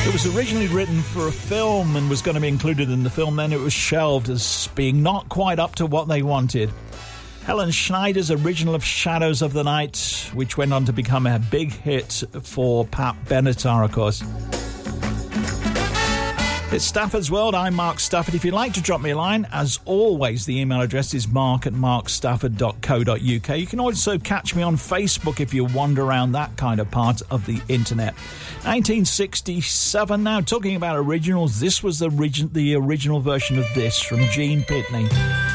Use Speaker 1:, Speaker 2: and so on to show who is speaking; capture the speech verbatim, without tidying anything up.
Speaker 1: It was originally written for a film and was going to be included in the film, then it was shelved as being not quite up to what they wanted. Helen Schneider's original of Shadows of the Night, which went on to become a big hit for Pat Benatar, of course. It's Stafford's World. I'm Mark Stafford. If you'd like to drop me a line, as always, the email address is mark at mark stafford dot co dot uk. You can also catch me on Facebook if you wander around that kind of part of the internet. nineteen sixty-seven now, talking about originals. This was the, origin- the original version of this from Gene Pitney.